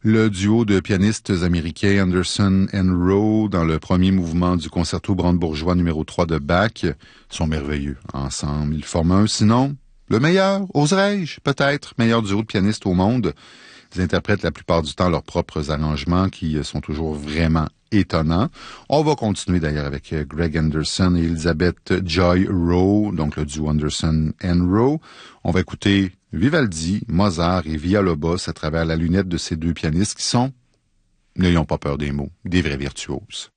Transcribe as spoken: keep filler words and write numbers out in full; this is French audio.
Le duo de pianistes américains Anderson and Rowe dans le premier mouvement du concerto brandebourgeois numéro trois de Bach sont merveilleux ensemble. Ils forment un, sinon, le meilleur, oserais-je, peut-être, meilleur duo de pianistes au monde. Ils interprètent la plupart du temps leurs propres arrangements qui sont toujours vraiment étonnants. On va continuer d'ailleurs avec Greg Anderson et Elizabeth Joy Rowe, donc le duo Anderson and Rowe. On va écouter Vivaldi, Mozart et Villalobos à travers la lunette de ces deux pianistes qui sont, n'ayons pas peur des mots, des vrais virtuoses.